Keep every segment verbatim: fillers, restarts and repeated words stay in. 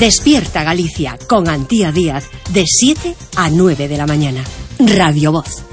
Despierta Galicia con Antía Díaz de siete a nueve de la mañana. Radio Voz.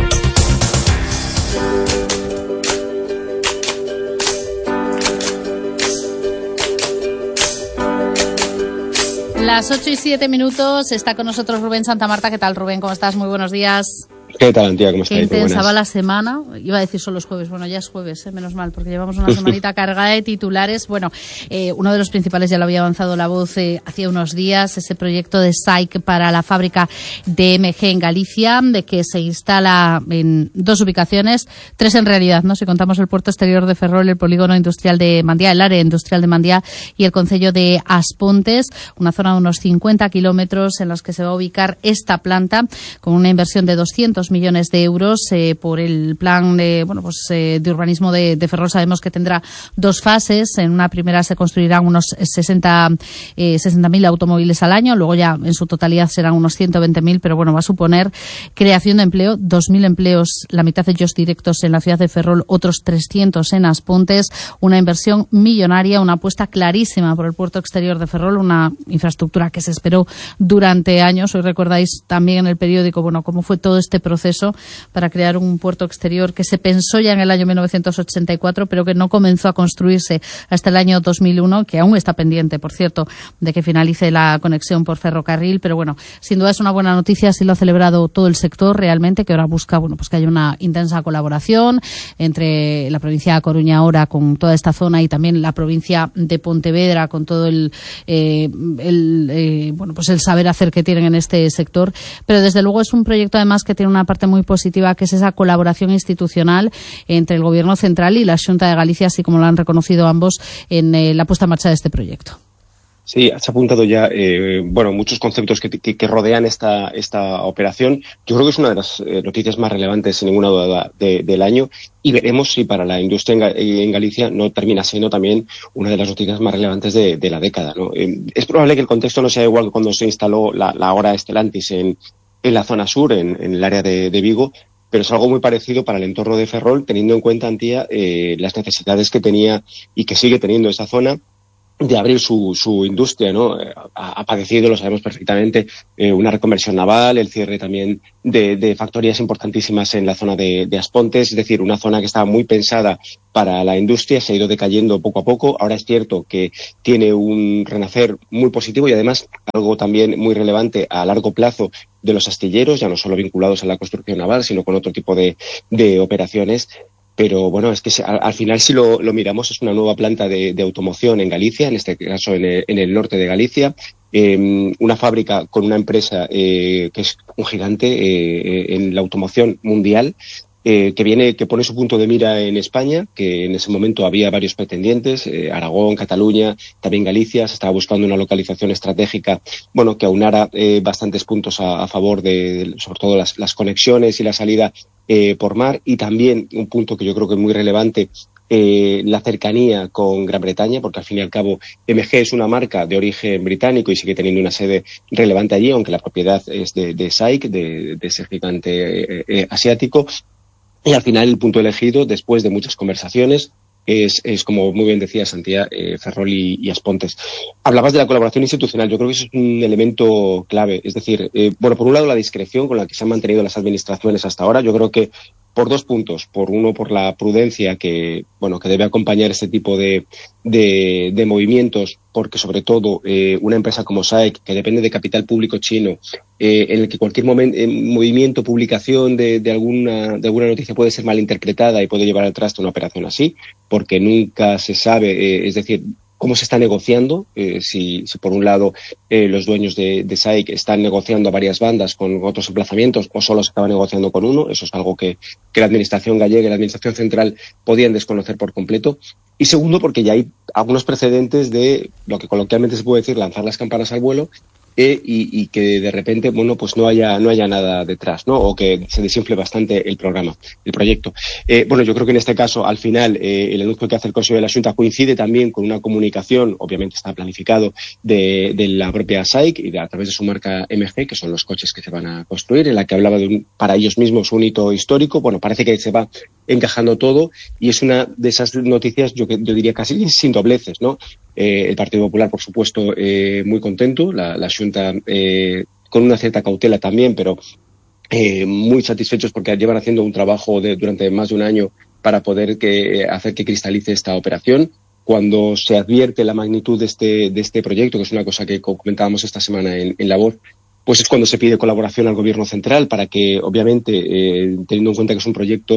Las ocho y siete minutos, está con nosotros Rubén Santamarta. ¿Qué tal, Rubén? ¿Cómo estás? Muy buenos días. ¿Qué tal, Antía? ¿Cómo estás? Qué intensa va la semana. Iba a decir solo los jueves. Bueno, ya es jueves, ¿eh? Menos mal, porque llevamos una semanita cargada de titulares. Bueno, eh, uno de los principales ya lo había avanzado La Voz eh, hacía unos días, ese proyecto de S A I C para la fábrica de M G en Galicia, de que se instala en dos ubicaciones, tres en realidad, ¿no? Si contamos el puerto exterior de Ferrol, el polígono industrial de Mandía, el área industrial de Mandía y el concello de Aspontes, una zona de unos cincuenta kilómetros en los que se va a ubicar esta planta con una inversión de doscientos millones de euros eh, por el plan de, bueno, pues, eh, de urbanismo de, de Ferrol. Sabemos que tendrá dos fases. En una primera se construirán unos sesenta mil automóviles al año, luego ya en su totalidad serán unos ciento veinte mil, pero bueno, va a suponer creación de empleo, dos mil empleos, la mitad de ellos directos en la ciudad de Ferrol, otros trescientos en Aspontes, una inversión millonaria, una apuesta clarísima por el puerto exterior de Ferrol, una infraestructura que se esperó durante años. Hoy recordáis también en el periódico, bueno, cómo fue todo este proceso para crear un puerto exterior que se pensó ya en el año mil novecientos ochenta y cuatro, pero que no comenzó a construirse hasta el año dos mil uno, que aún está pendiente, por cierto, de que finalice la conexión por ferrocarril. Pero bueno, sin duda es una buena noticia, así lo ha celebrado todo el sector realmente, que ahora busca, bueno, pues que haya una intensa colaboración entre la provincia de Coruña ahora con toda esta zona y también la provincia de Pontevedra con todo el, eh, el eh, bueno, pues el saber hacer que tienen en este sector. Pero desde luego es un proyecto además que tiene una parte muy positiva, que es esa colaboración institucional entre el Gobierno central y la Xunta de Galicia, así como lo han reconocido ambos en eh, la puesta en marcha de este proyecto. Sí, has apuntado ya, eh, bueno, muchos conceptos que, que, que rodean esta, esta operación. Yo creo que es una de las eh, noticias más relevantes, sin ninguna duda, de, del año, y veremos si para la industria en, en Galicia no termina siendo también una de las noticias más relevantes de, de la década, ¿no? Eh, es probable que el contexto no sea igual que cuando se instaló la, la ahora Stellantis en, en la zona sur, en, en el área de, de Vigo, pero es algo muy parecido para el entorno de Ferrol, teniendo en cuenta, Antía, eh, las necesidades que tenía y que sigue teniendo esa zona de abrir su, su industria, ¿no? Ha, ha padecido, lo sabemos perfectamente, eh, una reconversión naval, el cierre también de, de factorías importantísimas en la zona de, de Aspontes, es decir, una zona que estaba muy pensada para la industria, se ha ido decayendo poco a poco. Ahora es cierto que tiene un renacer muy positivo y además algo también muy relevante a largo plazo de los astilleros, ya no solo vinculados a la construcción naval, sino con otro tipo de, de operaciones. Pero bueno, es que se, al, al final si lo, lo miramos es una nueva planta de, de automoción en Galicia, en este caso en el, en el norte de Galicia, eh, una fábrica con una empresa eh, que es un gigante eh, en la automoción mundial, eh, que viene, que pone su punto de mira en España, que en ese momento había varios pretendientes, eh, Aragón, Cataluña, también Galicia. Se estaba buscando una localización estratégica, bueno, que aunara eh, bastantes puntos a, a favor de, de, sobre todo las, las conexiones y la salida eh, por mar, y también un punto que yo creo que es muy relevante, eh, la cercanía con Gran Bretaña, porque al fin y al cabo M G es una marca de origen británico y sigue teniendo una sede relevante allí, aunque la propiedad es de, de S A I C, de, de ese gigante eh, eh, asiático. Y al final el punto elegido, después de muchas conversaciones, es, es como muy bien decía Santiago, eh, Ferrol y, y Aspontes. Hablabas de la colaboración institucional. Yo creo que eso es un elemento clave. Es decir, eh, bueno, por un lado la discreción con la que se han mantenido las administraciones hasta ahora. Yo creo que por dos puntos. Por uno, por la prudencia que, bueno, que debe acompañar este tipo de, de, de movimientos, porque sobre todo eh, una empresa como S A I C, que depende de capital público chino, eh, en el que cualquier momento, eh, movimiento, publicación de, de alguna, de alguna noticia puede ser malinterpretada y puede llevar al traste una operación así, porque nunca se sabe, eh, es decir, cómo se está negociando, eh, si, si por un lado eh, los dueños de, de S A I C están negociando a varias bandas con otros emplazamientos o solo se acaba negociando con uno. Eso es algo que, que la administración gallega y la administración central podían desconocer por completo. Y segundo, porque ya hay algunos precedentes de lo que coloquialmente se puede decir lanzar las campanas al vuelo Eh, y, y que de repente, bueno, pues no haya no haya nada detrás, ¿no? O que se desinfle bastante el programa, el proyecto. Eh, bueno, yo creo que en este caso, al final, eh, el anuncio que hace el Consejo de la Xunta coincide también con una comunicación, obviamente está planificado, de, de la propia S A I C y de, a través de su marca M G, que son los coches que se van a construir, en la que hablaba de un, para ellos mismos un hito histórico. Bueno, parece que se va encajando todo y es una de esas noticias, yo, yo diría casi sin dobleces, ¿no? Eh, el Partido Popular, por supuesto, eh, muy contento, la, la Xunta eh, con una cierta cautela también, pero eh, muy satisfechos porque llevan haciendo un trabajo de, durante más de un año para poder que, hacer que cristalice esta operación. Cuando se advierte la magnitud de este, de este proyecto, que es una cosa que comentábamos esta semana en, en La Voz, pues es cuando se pide colaboración al Gobierno central para que, obviamente, eh, teniendo en cuenta que es un proyecto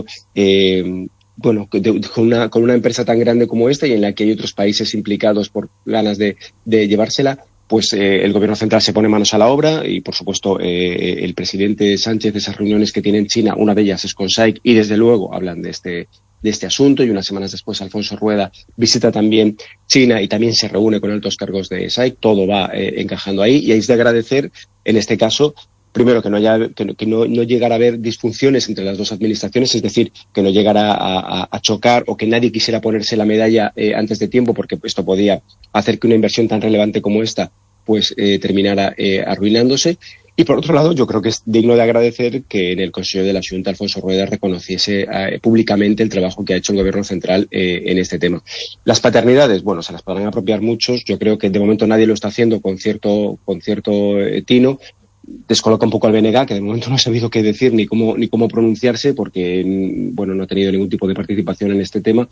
eh, bueno, de, con, una, con una empresa tan grande como esta y en la que hay otros países implicados por ganas de, de llevársela, pues eh, el Gobierno central se pone manos a la obra y, por supuesto, eh, el presidente Sánchez, esas reuniones que tiene en China, una de ellas es con S A I C y, desde luego, hablan de este de este asunto, y unas semanas después Alfonso Rueda visita también China y también se reúne con altos cargos de S A I C. Todo va eh, encajando ahí y es de agradecer, en este caso, primero, que no haya, que, que no, no llegara a haber disfunciones entre las dos administraciones, es decir, que no llegara a, a, a chocar o que nadie quisiera ponerse la medalla eh, antes de tiempo, porque esto podía hacer que una inversión tan relevante como esta pues eh, terminara eh, arruinándose. Y, por otro lado, yo creo que es digno de agradecer que en el Consejo de la Xunta Alfonso Rueda reconociese eh, públicamente el trabajo que ha hecho el Gobierno central eh, en este tema. Las paternidades, bueno, se las podrán apropiar muchos. Yo creo que de momento nadie lo está haciendo con cierto, con cierto eh, tino. Descoloca un poco al B N G, que de momento no ha sabido qué decir ni cómo ni cómo pronunciarse, porque bueno, no ha tenido ningún tipo de participación en este tema,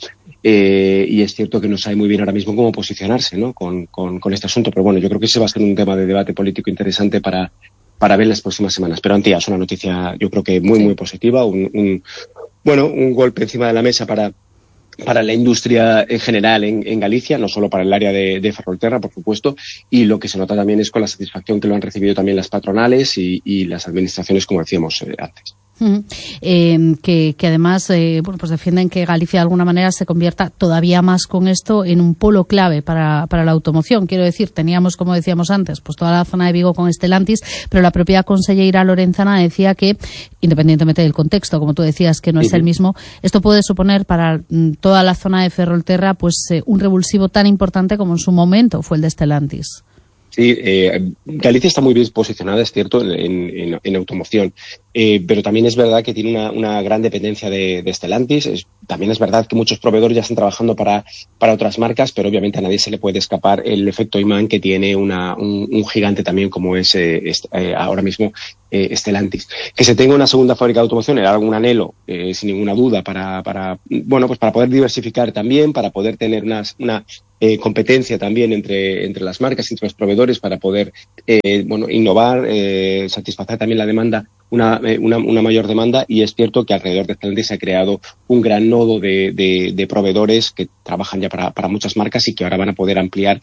eh, y es cierto que no sabe muy bien ahora mismo cómo posicionarse, ¿no? con, con, con este asunto. Pero bueno, yo creo que ese va a ser un tema de debate político interesante para, para ver las próximas semanas. Pero, Antía, es una noticia, yo creo que muy, muy positiva, un, un bueno, un golpe encima de la mesa para para la industria en general en, en Galicia, no solo para el área de, de Ferrolterra, por supuesto, y lo que se nota también es con la satisfacción que lo han recibido también las patronales y, y las administraciones, como decíamos eh, antes. Uh-huh. Eh, que, que además eh, bueno, pues defienden que Galicia de alguna manera se convierta todavía más con esto en un polo clave para, para la automoción. Quiero decir, teníamos, como decíamos antes, pues toda la zona de Vigo con Stellantis, pero la propia conselleira Lorenzana decía que, independientemente del contexto, como tú decías, que no es uh-huh. el mismo, esto puede suponer para mm, toda la zona de Ferrolterra pues eh, un revulsivo tan importante como en su momento fue el de Stellantis. Sí, eh, Galicia está muy bien posicionada, es cierto, en, en, en automoción, eh, pero también es verdad que tiene una, una gran dependencia de, de Stellantis. Es, también es verdad que muchos proveedores ya están trabajando para, para otras marcas, pero obviamente a nadie se le puede escapar el efecto imán que tiene una, un, un gigante también como es eh, est, eh, ahora mismo eh, Stellantis. Que se tenga una segunda fábrica de automoción era algún anhelo, eh, sin ninguna duda, para, para, bueno, pues para poder diversificar también, para poder tener unas, una Eh, competencia también entre, entre las marcas, entre los proveedores, para poder eh, bueno, innovar, eh, satisfacer también la demanda, una, eh, una, una mayor demanda. Y es cierto que alrededor de Stellantis se ha creado un gran nodo de, de, de proveedores que trabajan ya para, para muchas marcas y que ahora van a poder ampliar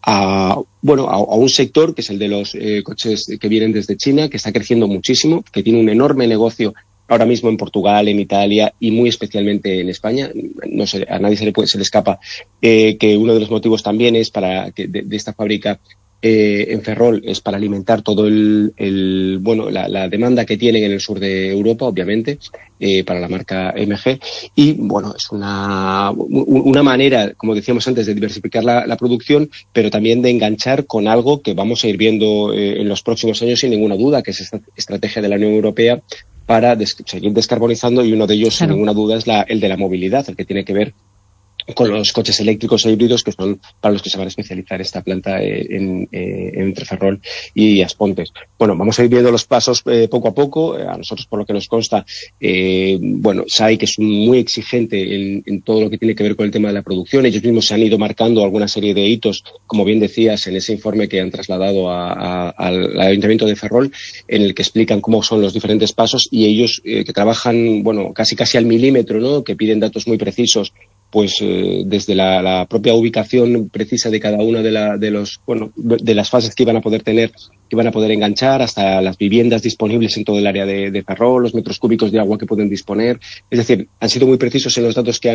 a, bueno, a, a un sector que es el de los eh, coches que vienen desde China, que está creciendo muchísimo, que tiene un enorme negocio ahora mismo en Portugal, en Italia y muy especialmente en España. No sé, a nadie se le puede, se le escapa eh, que uno de los motivos también es para que de, de esta fábrica eh, en Ferrol es para alimentar todo el, el bueno la, la demanda que tienen en el sur de Europa, obviamente, eh, para la marca M G. Y bueno, es una una manera, como decíamos antes, de diversificar la, la producción, pero también de enganchar con algo que vamos a ir viendo eh, en los próximos años sin ninguna duda, que es esta estrategia de la Unión Europea para des- seguir descarbonizando, y uno de ellos, claro, sin ninguna duda, es la, el de la movilidad, el que tiene que ver con los coches eléctricos e híbridos, que son para los que se van a especializar esta planta eh, en, eh, entre Ferrol y Aspontes. Bueno, vamos a ir viendo los pasos eh, poco a poco. A nosotros, por lo que nos consta, eh, bueno, S A I C es muy exigente en, en todo lo que tiene que ver con el tema de la producción. Ellos mismos se han ido marcando alguna serie de hitos, como bien decías, en ese informe que han trasladado a, a, al Ayuntamiento de Ferrol, en el que explican cómo son los diferentes pasos, y ellos eh, que trabajan, bueno, casi casi al milímetro, ¿no?, que piden datos muy precisos, pues eh, desde la, la propia ubicación precisa de cada una de, la, de los bueno de las fases que iban a poder tener, que iban a poder enganchar, hasta las viviendas disponibles en todo el área de, de Ferrol, los metros cúbicos de agua que pueden disponer. Es decir, han sido muy precisos en los datos que han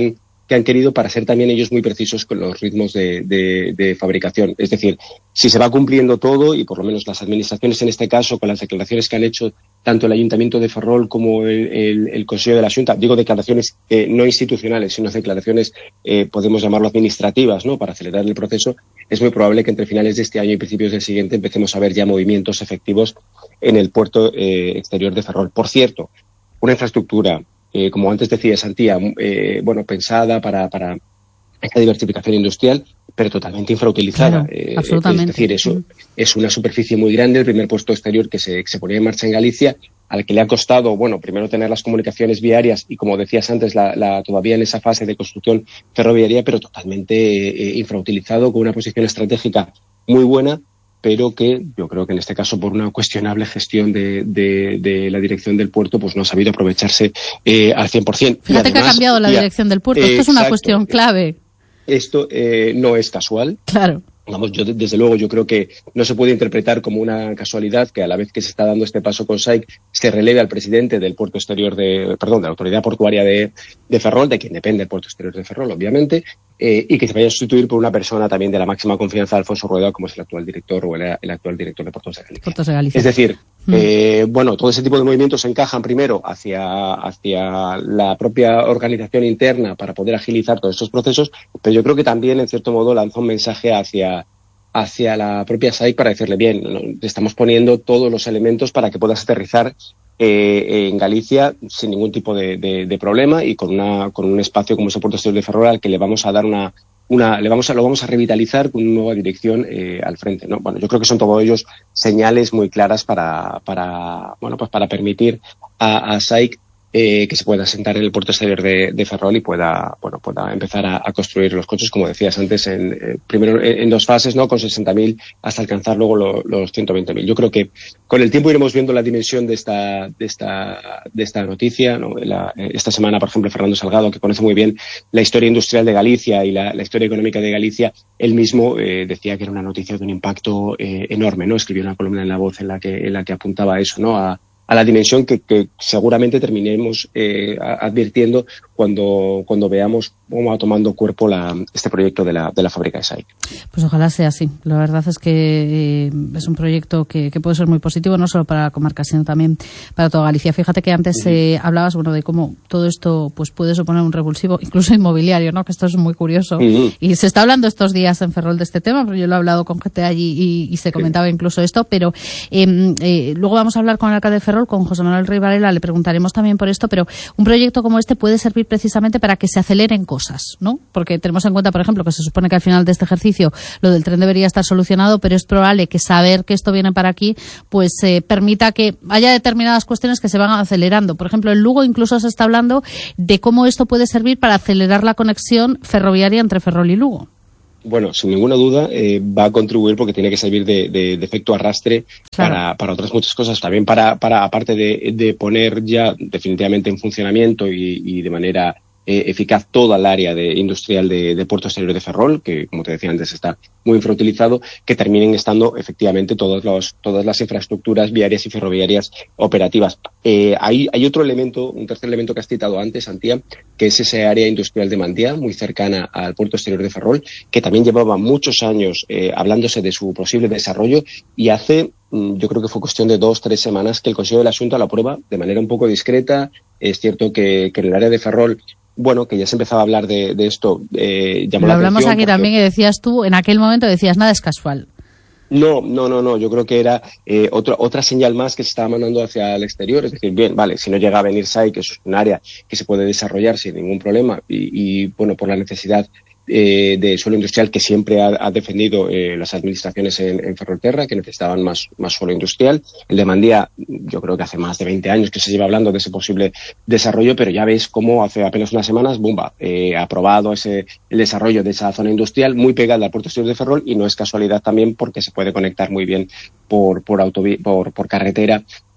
que han querido para ser también ellos muy precisos con los ritmos de, de, de fabricación. Es decir, si se va cumpliendo todo, y por lo menos las administraciones en este caso, con las declaraciones que han hecho tanto el Ayuntamiento de Ferrol como el, el, el Consejo de la Xunta, digo declaraciones eh, no institucionales, sino declaraciones, eh, podemos llamarlo administrativas, ¿no?, para acelerar el proceso, es muy probable que entre finales de este año y principios del siguiente empecemos a ver ya movimientos efectivos en el puerto eh, exterior de Ferrol. Por cierto, una infraestructura, eh, como antes decía Santía, eh, bueno, pensada para, para esta diversificación industrial, pero totalmente infrautilizada. Claro, eh, absolutamente. Es decir, eso mm. es una superficie muy grande, el primer puerto exterior que se, que se ponía en marcha en Galicia, al que le ha costado, bueno, primero tener las comunicaciones viarias y, como decías antes, la, la, todavía en esa fase de construcción ferroviaria, pero totalmente eh, infrautilizado, con una posición estratégica muy buena, pero que yo creo que en este caso, por una cuestionable gestión de, de, de la dirección del puerto, pues no ha sabido aprovecharse eh, al cien por ciento. Fíjate además, que ha cambiado la dirección del puerto. Esto eh, es una exacto, cuestión clave. Esto eh, no es casual. Claro. Vamos, yo desde luego yo creo que no se puede interpretar como una casualidad que a la vez que se está dando este paso con S A I C se releve al presidente del puerto exterior de, perdón, de la autoridad portuaria de, de Ferrol, de quien depende el puerto exterior de Ferrol, obviamente, eh, y que se vaya a sustituir por una persona también de la máxima confianza de Alfonso Rueda, como es el actual director o el, el actual director de Puertos de Galicia. Puertos de Galicia. Es decir, mm. eh, bueno, todo ese tipo de movimientos se encajan primero hacia, hacia la propia organización interna para poder agilizar todos estos procesos, pero yo creo que también, en cierto modo, lanza un mensaje hacia hacia la propia S A I C para decirle, bien, ¿no?, estamos poniendo todos los elementos para que puedas aterrizar eh, en Galicia sin ningún tipo de, de, de problema y con una con un espacio como ese puerto exterior de Ferrol al que le vamos a dar una una le vamos a lo vamos a revitalizar con una nueva dirección eh, al frente, ¿no? Bueno, yo creo que son todos ellos señales muy claras para para bueno pues para permitir a, a S A I C Eh, que se pueda asentar en el puerto exterior de, de Ferrol y pueda, bueno, pueda empezar a, a construir los coches, como decías antes, en, eh, primero en, en dos fases, ¿no?, con sesenta mil hasta alcanzar luego lo, los ciento veinte mil. Yo creo que con el tiempo iremos viendo la dimensión de esta, de esta, de esta noticia, ¿no? La, esta semana, por ejemplo, Fernando Salgado, que conoce muy bien la historia industrial de Galicia y la, la historia económica de Galicia, él mismo eh, decía que era una noticia de un impacto eh, enorme, ¿no? Escribió una columna en La Voz en la que, en la que apuntaba a eso, ¿no?, a a la dimensión que, que seguramente terminemos eh, advirtiendo cuando, cuando veamos cómo va tomando cuerpo la, este proyecto de la, de la fábrica de S A I C. Pues ojalá sea así. La verdad es que eh, es un proyecto que, que puede ser muy positivo, no solo para la comarca, sino también para toda Galicia. Fíjate que antes eh, uh-huh. hablabas, bueno, de cómo todo esto pues puede suponer un revulsivo, incluso inmobiliario, ¿no?, que esto es muy curioso. Uh-huh. Y se está hablando estos días en Ferrol de este tema, porque yo lo he hablado con gente allí y, y se comentaba sí. incluso esto, pero eh, eh, luego vamos a hablar con el alcalde de Ferrol, con José Manuel Rey Varela, le preguntaremos también por esto, pero un proyecto como este puede servir precisamente para que se aceleren cosas, ¿no? Porque tenemos en cuenta, por ejemplo, que se supone que al final de este ejercicio lo del tren debería estar solucionado, pero es probable que saber que esto viene para aquí pues eh, permita que haya determinadas cuestiones que se van acelerando. Por ejemplo, en Lugo incluso se está hablando de cómo esto puede servir para acelerar la conexión ferroviaria entre Ferrol y Lugo. Bueno, sin ninguna duda eh, va a contribuir porque tiene que servir de, de, de efecto arrastre claro. para, para otras muchas cosas. También para, para aparte de, de poner ya definitivamente en funcionamiento y, y de manera eh, eficaz toda el área de, industrial de, de Puerto Exterior de Ferrol, que como te decía antes está muy infrautilizado, que terminen estando efectivamente todas, los, todas las infraestructuras viarias y ferroviarias operativas. Eh, hay, hay otro elemento, un tercer elemento que has citado antes, Antía, que es ese área industrial de Mandía, muy cercana al Puerto Exterior de Ferrol, que también llevaba muchos años eh, hablándose de su posible desarrollo y hace, yo creo que fue cuestión de dos, tres semanas que el Consejo de la Xunta lo aprueba de manera un poco discreta. Es cierto que, que en el área de Ferrol, bueno, que ya se empezaba a hablar de, de esto, eh, llamó lo la hablamos atención. Aquí porque... también, y decías tú, en aquel momento decías, nada es casual. No, no, no, no. Yo creo que era eh, otra otra señal más que se estaba mandando hacia el exterior. Es decir, bien, vale, si no llega a venir S A I, que es un área que se puede desarrollar sin ningún problema y, y bueno, por la necesidad eh, de suelo industrial que siempre ha, ha defendido eh, las administraciones en, en Ferrolterra, que necesitaban más, más suelo industrial. El de Mandía, yo creo que hace más de veinte años que se lleva hablando de ese posible desarrollo, pero ya ves cómo hace apenas unas semanas, ¡bumba!, eh, aprobado ese, el desarrollo de esa zona industrial muy pegada al puerto exterior de Ferrol, y no es casualidad también porque se puede conectar muy bien por, por, autoví- por, por carretera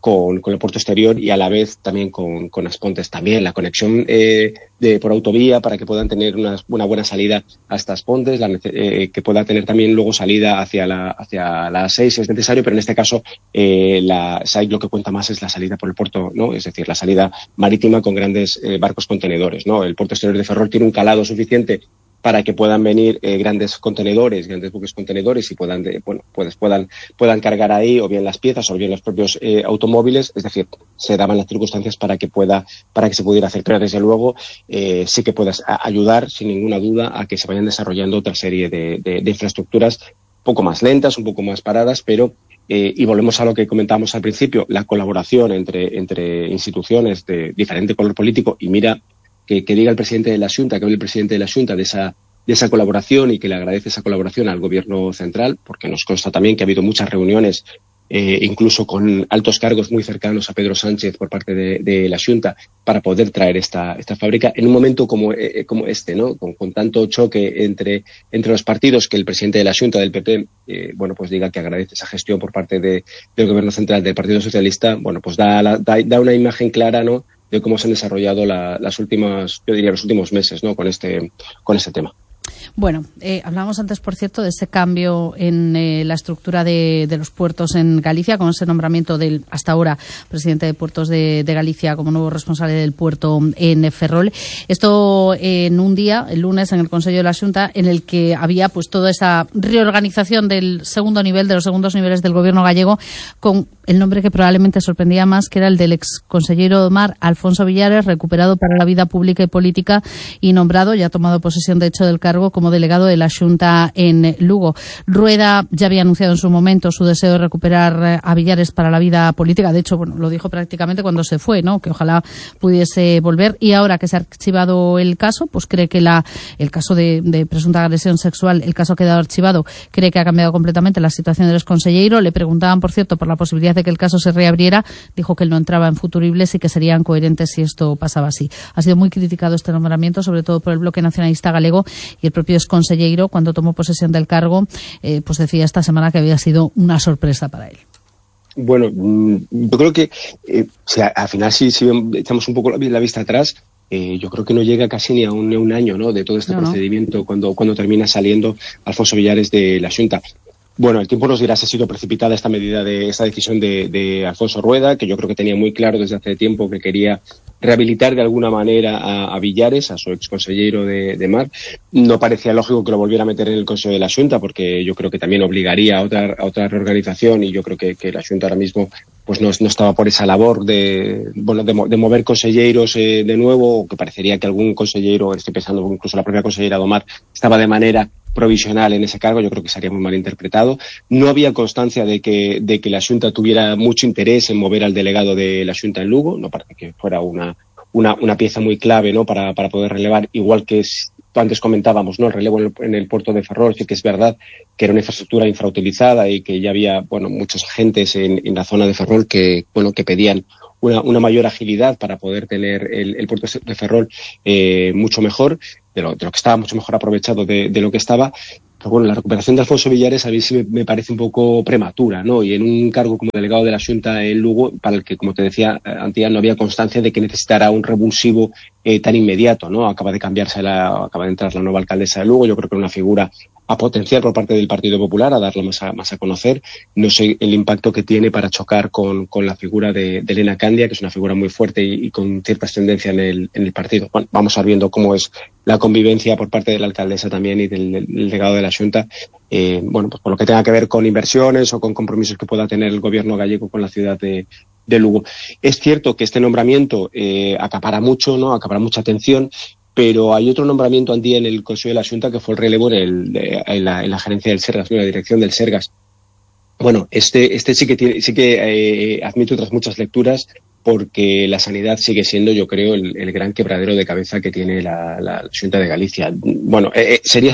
con, con el puerto exterior y a la vez también con, con As Pontes. También la conexión eh, de, por autovía para que puedan tener una, una buena salida hasta As Pontes, la, eh, que pueda tener también luego salida hacia la hacia la A seis si es necesario, pero en este caso eh, la S A I lo que cuenta más es la salida por el puerto, ¿no? Es decir, la salida marítima con grandes eh, barcos contenedores, ¿no? El puerto exterior de Ferrol tiene un calado suficiente para que puedan venir eh, grandes contenedores, grandes buques contenedores y puedan, de, bueno, pues puedan, puedan cargar ahí o bien las piezas o bien los propios eh, automóviles. Es decir, se daban las circunstancias para que pueda, para que se pudiera hacer. Pero desde luego eh, sí que puedas ayudar sin ninguna duda a que se vayan desarrollando otra serie de, de, de infraestructuras un poco más lentas, un poco más paradas, pero eh, y volvemos a lo que comentábamos al principio, la colaboración entre, entre instituciones de diferente color político. Y mira, Que, que diga el presidente de la Xunta, que hable el presidente de la Xunta de esa, de esa colaboración y que le agradece esa colaboración al gobierno central, porque nos consta también que ha habido muchas reuniones, eh, incluso con altos cargos muy cercanos a Pedro Sánchez por parte de, de la Xunta, para poder traer esta, esta fábrica en un momento como, eh, como este, ¿no? Con, con tanto choque entre, entre los partidos, que el presidente de la Xunta del P P, eh, bueno, pues diga que agradece esa gestión por parte de, del gobierno central del Partido Socialista. Bueno, pues da, la, da, da una imagen clara, ¿no?, de cómo se han desarrollado la, las últimas, yo diría los últimos meses, ¿no?, con este, con este tema. Bueno, eh, hablábamos antes, por cierto, de ese cambio en eh, la estructura de, de los puertos en Galicia, con ese nombramiento del, hasta ahora, presidente de Puertos de, de Galicia como nuevo responsable del puerto en Ferrol. Esto eh, en un día, el lunes, en el Consejo de la Xunta, en el que había pues toda esa reorganización del segundo nivel, de los segundos niveles del gobierno gallego, con el nombre que probablemente sorprendía más, que era el del ex consejero de Mar, Alfonso Villares, recuperado para la vida pública y política y nombrado, ya ha tomado posesión de hecho del cargo, como delegado de la Xunta en Lugo. Rueda ya había anunciado en su momento su deseo de recuperar a Villares para la vida política. De hecho, bueno, lo dijo prácticamente cuando se fue, ¿no?, que ojalá pudiese volver. Y ahora que se ha archivado el caso, pues cree que la, el caso de, de presunta agresión sexual, el caso ha quedado archivado, cree que ha cambiado completamente la situación del exconsellero. Le preguntaban, por cierto, por la posibilidad de que el caso se reabriera. Dijo que él no entraba en futuribles y que serían coherentes si esto pasaba así. Ha sido muy criticado este nombramiento, sobre todo por el Bloque Nacionalista Galego, y el propio exconsellero, cuando tomó posesión del cargo, eh, pues decía esta semana que había sido una sorpresa para él. Bueno, yo creo que eh, o sea, al final si, si echamos un poco la vista atrás, eh, yo creo que no llega casi ni a un, ni a un año, ¿no?, de todo este no, procedimiento no. cuando cuando termina saliendo Alfonso Villares de la Xunta. Bueno, el tiempo nos dirá si ha sido precipitada esta medida de esta decisión de, de Alfonso Rueda, que yo creo que tenía muy claro desde hace tiempo que quería rehabilitar de alguna manera a, a Villares, a su exconsellero de, de Mar. No parecía lógico que lo volviera a meter en el Consejo de la Xunta, porque yo creo que también obligaría a otra, a otra reorganización, y yo creo que, que la Xunta ahora mismo pues no, no estaba por esa labor de, bueno, de, de mover conselleiros eh, de nuevo, o que parecería que algún consellero, estoy pensando incluso la propia consellera Domar, estaba de manera provisional en ese cargo. Yo creo que sería muy mal interpretado. No había constancia de que, de que la Xunta tuviera mucho interés en mover al delegado de la Xunta en Lugo. No parece que fuera una, una, una pieza muy clave, ¿no?, para, para poder relevar, igual que es, antes comentábamos, ¿no?, el relevo en el, en el puerto de Ferrol. Sí que es verdad que era una infraestructura infrautilizada y que ya había, bueno, muchos agentes en, en la zona de Ferrol que, bueno, que pedían una, una mayor agilidad para poder tener el, el puerto de Ferrol eh, mucho mejor, de lo, de lo que estaba mucho mejor aprovechado de, de lo que estaba. Pero bueno, la recuperación de Alfonso Villares a mí sí me, me parece un poco prematura, ¿no? Y en un cargo como delegado de la Xunta en Lugo, para el que, como te decía, Antía, no había constancia de que necesitara un revulsivo eh, tan inmediato, ¿no? Acaba de cambiarse la, acaba de entrar la nueva alcaldesa de Lugo. Yo creo que era una figura a potenciar por parte del Partido Popular, a darla más a, más a conocer. No sé el impacto que tiene para chocar con, con la figura de, de Elena Candia, que es una figura muy fuerte y, y con cierta ascendencia en el, en el partido. Bueno, vamos a ir viendo cómo es la convivencia por parte de la alcaldesa también y del, del delegado de la Xunta, eh, bueno, pues por lo que tenga que ver con inversiones o con compromisos que pueda tener el gobierno gallego con la ciudad de, de Lugo. Es cierto que este nombramiento eh, acapara mucho, ¿no?, acapara mucha atención, pero hay otro nombramiento antiguo en el Consejo de la Xunta, que fue el relevo en, el, de, en, la, en la gerencia del Sergas, en la dirección del Sergas. Bueno, este, este sí que tiene, sí que eh, admite otras muchas lecturas, porque la sanidad sigue siendo, yo creo, el, el gran quebradero de cabeza que tiene la, la Xunta de Galicia. Bueno, eh, sería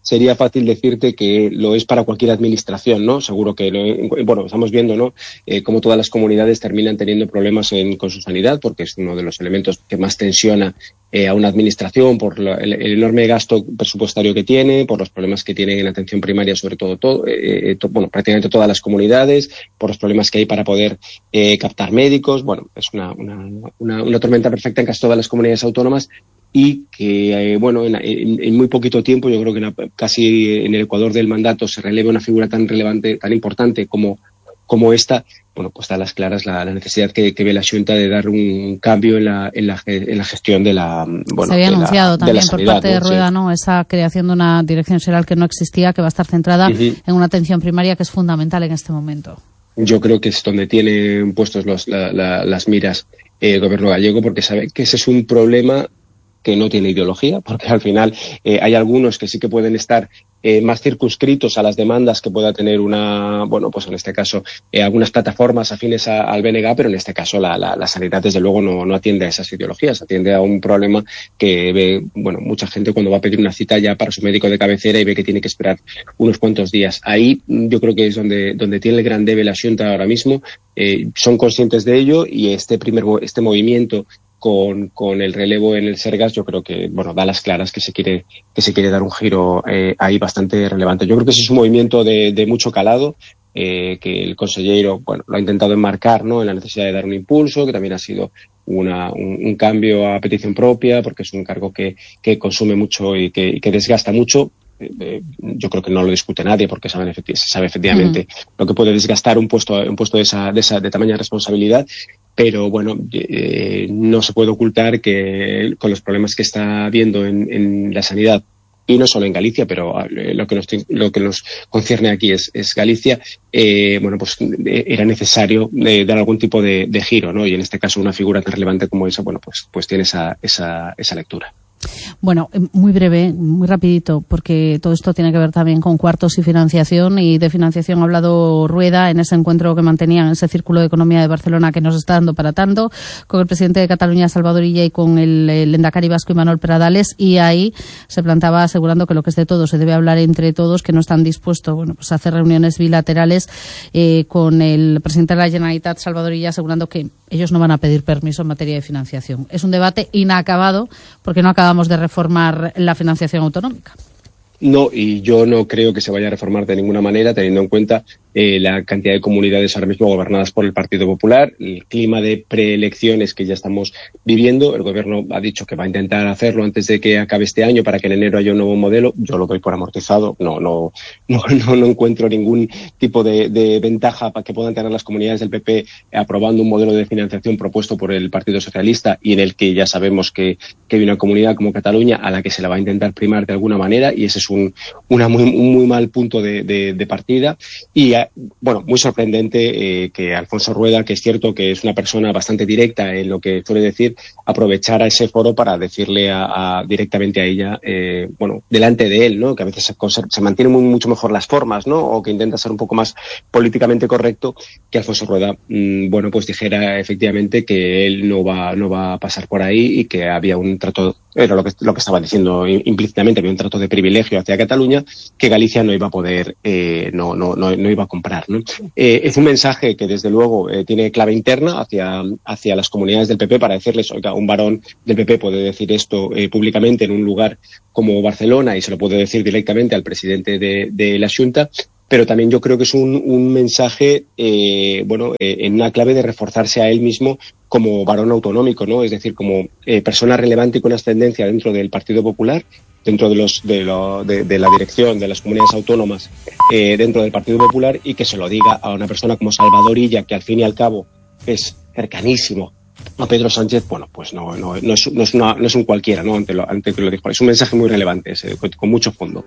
sería fácil decirte que lo es para cualquier administración, ¿no? Seguro que, lo, bueno, estamos viendo, ¿no? Eh, cómo todas las comunidades terminan teniendo problemas en, con su sanidad, porque es uno de los elementos que más tensiona eh, a una administración por la, el, el enorme gasto presupuestario que tiene, por los problemas que tiene en atención primaria, sobre todo, todo eh, to, bueno, prácticamente todas las comunidades, por los problemas que hay para poder eh, captar médicos. Bueno, es una, una, una, una tormenta perfecta en casi todas las comunidades autónomas. Y que, eh, bueno, en, en, en muy poquito tiempo, yo creo que en, casi en el ecuador del mandato se releve una figura tan relevante, tan importante como, como esta, bueno, pues está a las claras la, la necesidad que, que ve la Xunta de dar un cambio en la, en la, en la gestión de la, bueno, se había de anunciado la, también de la por sanidad, parte de ¿no? Rueda, sí. ¿no? Esa creación de una dirección general que no existía, que va a estar centrada uh-huh. en una atención primaria que es fundamental en este momento. Yo creo que es donde tienen puestos los, la, la, las miras eh, el gobierno gallego, porque sabe que ese es un problema que no tiene ideología, porque al final eh, hay algunos que sí que pueden estar eh, más circunscritos a las demandas que pueda tener una, bueno, pues en este caso, eh, algunas plataformas afines a, al B N G, pero en este caso la, la, la sanidad desde luego no, no atiende a esas ideologías, atiende a un problema que ve, bueno, mucha gente cuando va a pedir una cita ya para su médico de cabecera y ve que tiene que esperar unos cuantos días. Ahí yo creo que es donde, donde tiene el gran debe la Xunta ahora mismo, eh, son conscientes de ello y este primer, este movimiento Con, con el relevo en el Sergas, yo creo que, bueno, da las claras que se quiere, que se quiere dar un giro eh, ahí bastante relevante. Yo creo que ese es un movimiento de, de mucho calado, eh, que el consejero, bueno, lo ha intentado enmarcar, ¿no? En la necesidad de dar un impulso, que también ha sido una, un, un cambio a petición propia, porque es un cargo que, que consume mucho y que, y que desgasta mucho. Eh, yo creo que no lo discute nadie porque saben efecti- se sabe efectivamente uh-huh. lo que puede desgastar un puesto, un puesto de esa, de esa, de tamaña responsabilidad. Pero bueno, eh, no se puede ocultar que con los problemas que está habiendo en, en la sanidad, y no solo en Galicia, pero eh, lo que nos lo que nos concierne aquí es, es Galicia, eh, bueno, pues eh, era necesario eh, dar algún tipo de, de giro, ¿no? Y en este caso una figura tan relevante como esa, bueno, pues pues tiene esa esa esa lectura. Bueno, muy breve, muy rapidito, porque todo esto tiene que ver también con cuartos y financiación, y de financiación ha hablado Rueda en ese encuentro que mantenían en ese Círculo de Economía de Barcelona que nos está dando para tanto, con el presidente de Cataluña, Salvador Illa, y con el, el Lehendakari vasco, Imanol Pradales, y ahí se plantaba asegurando que lo que es de todos se debe hablar entre todos, que no están dispuestos, bueno, pues a hacer reuniones bilaterales eh, con el presidente de la Generalitat, Salvador Illa, asegurando que ellos no van a pedir permiso en materia de financiación. Es un debate inacabado porque no acabamos de reformar la financiación autonómica. No, y yo no creo que se vaya a reformar de ninguna manera, teniendo en cuenta eh, la cantidad de comunidades ahora mismo gobernadas por el Partido Popular, el clima de preelecciones que ya estamos viviendo. El gobierno ha dicho que va a intentar hacerlo antes de que acabe este año para que en enero haya un nuevo modelo. Yo lo doy por amortizado. No, no, no, no, no encuentro ningún tipo de, de ventaja para que puedan tener las comunidades del P P aprobando un modelo de financiación propuesto por el Partido Socialista y en el que ya sabemos que, que hay una comunidad como Cataluña a la que se la va a intentar primar de alguna manera, y ese es un, una muy, un muy mal punto de, de, de partida. Y bueno, muy sorprendente eh, que Alfonso Rueda, que es cierto que es una persona bastante directa en lo que suele decir, aprovechara ese foro para decirle a, a, directamente a ella, eh, bueno, delante de él, ¿no? Que a veces se, se mantienen muy, mucho mejor las formas, ¿no? O que intenta ser un poco más políticamente correcto, que Alfonso Rueda, mmm, bueno, pues dijera efectivamente que él no va, no va a pasar por ahí y que había un trato, era lo que, lo que estaba diciendo implícitamente, había un trato de privilegio hacia Cataluña que Galicia no iba a poder, eh, no, no, no, no iba a comprar, ¿no? Eh, es un mensaje que desde luego eh, tiene clave interna hacia, hacia las comunidades del P P para decirles, oiga, un varón del P P puede decir esto eh, públicamente en un lugar como Barcelona y se lo puede decir directamente al presidente de, de la Xunta. Pero también yo creo que es un, un mensaje, eh, bueno, eh, en una clave de reforzarse a él mismo como varón autonómico, ¿no? Es decir, como eh, persona relevante y con ascendencia dentro del Partido Popular, dentro de los de, lo, de, de la dirección de las comunidades autónomas eh, dentro del Partido Popular, y que se lo diga a una persona como Salvador Illa, que al fin y al cabo es cercanísimo a Pedro Sánchez. Bueno, pues no, no, no, es, no, es, una, no es un cualquiera, ¿no? Ante lo, ante que lo dijo. Es un mensaje muy relevante, es, con, con mucho fondo.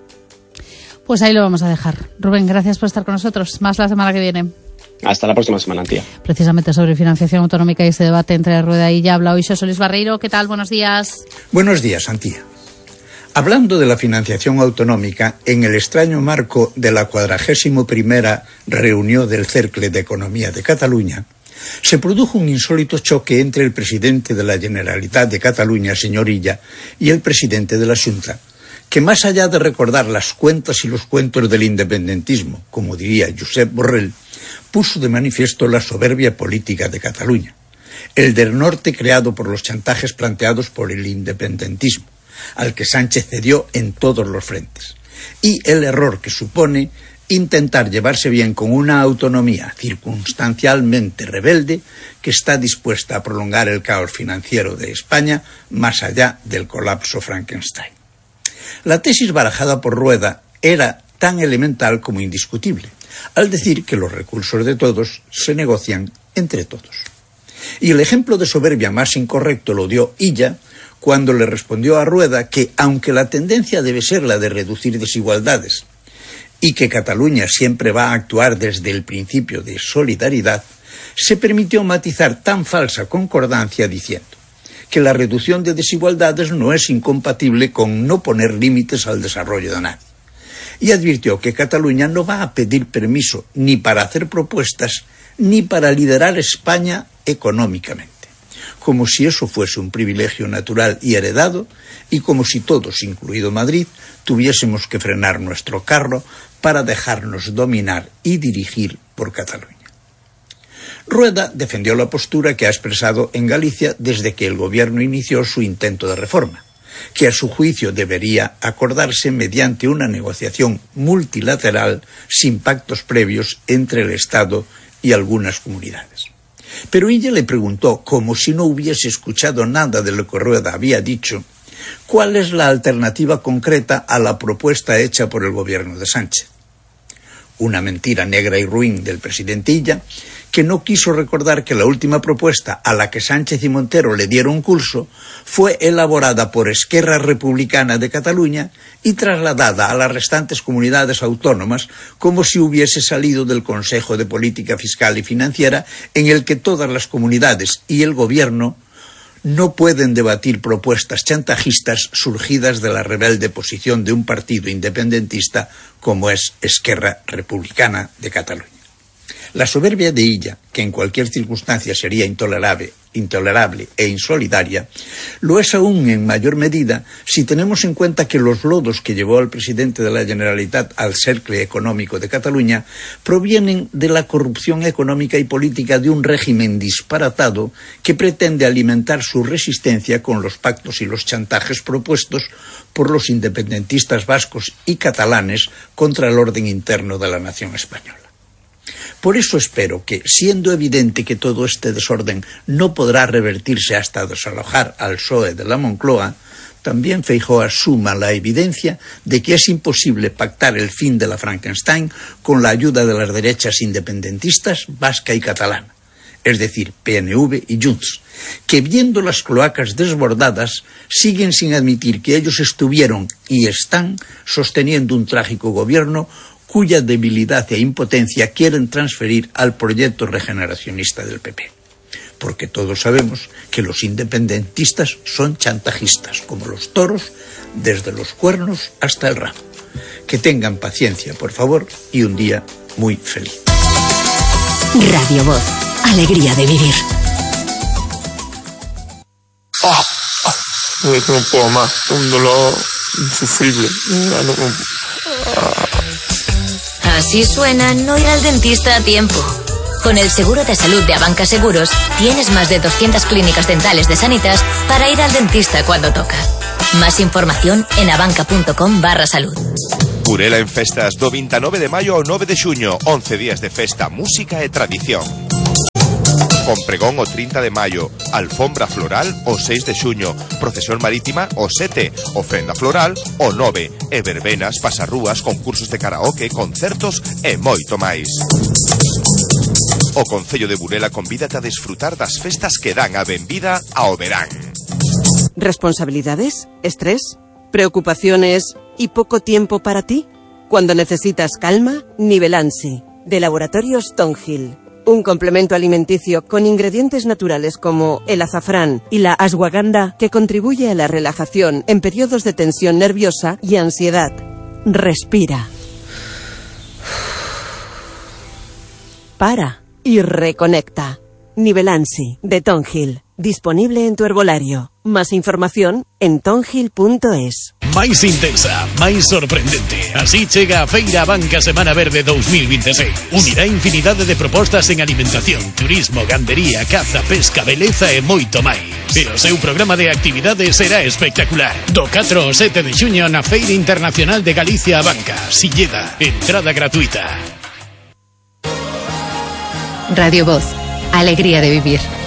Pues ahí lo vamos a dejar. Rubén, gracias por estar con nosotros. Más la semana que viene. Hasta la próxima semana, tía. Precisamente sobre financiación autonómica y este debate entre Rueda y ya habla hoy Xosé Luis Barreiro. ¿Qué tal? Buenos días. Buenos días, Antía. Hablando de la financiación autonómica, en el extraño marco de la cuadragésimo primera reunión del Cercle de Economía de Cataluña, se produjo un insólito choque entre el presidente de la Generalitat de Cataluña, señor Illa, y el presidente de la Xunta, que más allá de recordar las cuentas y los cuentos del independentismo, como diría Josep Borrell, puso de manifiesto la soberbia política de Cataluña, el del norte creado por los chantajes planteados por el independentismo, al que Sánchez cedió en todos los frentes, y el error que supone intentar llevarse bien con una autonomía circunstancialmente rebelde que está dispuesta a prolongar el caos financiero de España más allá del colapso Frankenstein. La tesis barajada por Rueda era tan elemental como indiscutible, al decir que los recursos de todos se negocian entre todos. Y el ejemplo de soberbia más incorrecto lo dio Illa cuando le respondió a Rueda que, aunque la tendencia debe ser la de reducir desigualdades y que Cataluña siempre va a actuar desde el principio de solidaridad, se permitió matizar tan falsa concordancia diciendo que la reducción de desigualdades no es incompatible con no poner límites al desarrollo de nadie. Y advirtió que Cataluña no va a pedir permiso ni para hacer propuestas ni para liderar España económicamente, como si eso fuese un privilegio natural y heredado, y como si todos, incluido Madrid, tuviésemos que frenar nuestro carro para dejarnos dominar y dirigir por Cataluña. Rueda defendió la postura que ha expresado en Galicia desde que el gobierno inició su intento de reforma, que a su juicio debería acordarse mediante una negociación multilateral sin pactos previos entre el Estado y algunas comunidades. Pero ella le preguntó, como si no hubiese escuchado nada de lo que Rueda había dicho, ¿cuál es la alternativa concreta a la propuesta hecha por el gobierno de Sánchez? Una mentira negra y ruin del presidente Illa, que no quiso recordar que la última propuesta a la que Sánchez y Montero le dieron curso fue elaborada por Esquerra Republicana de Cataluña y trasladada a las restantes comunidades autónomas como si hubiese salido del Consejo de Política Fiscal y Financiera, en el que todas las comunidades y el gobierno no pueden debatir propuestas chantajistas surgidas de la rebelde posición de un partido independentista como es Esquerra Republicana de Cataluña. La soberbia de Illa, que en cualquier circunstancia sería intolerable, intolerable e insolidaria, lo es aún en mayor medida si tenemos en cuenta que los lodos que llevó al presidente de la Generalitat al cercle económico de Cataluña provienen de la corrupción económica y política de un régimen disparatado que pretende alimentar su resistencia con los pactos y los chantajes propuestos por los independentistas vascos y catalanes contra el orden interno de la nación española. Por eso espero que, siendo evidente que todo este desorden no podrá revertirse hasta desalojar al P S O E de la Moncloa, también Feijóo asuma la evidencia de que es imposible pactar el fin de la Frankenstein con la ayuda de las derechas independentistas vasca y catalana, es decir, P N V y Junts, que viendo las cloacas desbordadas siguen sin admitir que ellos estuvieron y están sosteniendo un trágico gobierno cuya debilidad e impotencia quieren transferir al proyecto regeneracionista del P P. Porque todos sabemos que los independentistas son chantajistas, como los toros, desde los cuernos hasta el rabo. Que tengan paciencia, por favor, y un día muy feliz. Radio Voz, alegría de vivir. Ah, ah, no puedo más, un dolor insufrible. Ah. Así suena no ir al dentista a tiempo. Con el seguro de salud de Abanca Seguros, tienes más de doscientas clínicas dentales de Sanitas para ir al dentista cuando toca. Más información en abanca.com barra salud. Burela en festas do veintinueve de maio ao nove de xuño, once días de festa, música e tradición. Con pregón o trinta de maio, alfombra floral o seis de xuño, procesión marítima o sete, ofrenda floral o nove, e verbenas, pasarrúas, concursos de karaoke, concertos e moito máis. O Concello de Burela convídate a desfrutar das festas que dan a benvida ao verán. ¿Responsabilidades? ¿Estrés? ¿Preocupaciones y poco tiempo para ti? Cuando necesitas calma, Nivelansi, de Laboratorios Tonhill. Un complemento alimenticio con ingredientes naturales como el azafrán y la ashwagandha que contribuye a la relajación en periodos de tensión nerviosa y ansiedad. Respira. Para y reconecta. Nivelansi, de Tonhill. Disponible en tu herbolario. Más información en tongil punto es. Máis intensa, máis sorprendente. Así chega a Feira Banca Semana Verde dos mil veintiséis. Unirá infinidade de propostas en alimentación, turismo, gandería, caza, pesca, beleza e moito máis. Pero o seu programa de actividades será espectacular. Do catro ao sete de xuño na Feira Internacional de Galicia a Banca, Silleda, entrada gratuita. Radio Voz, alegría de vivir.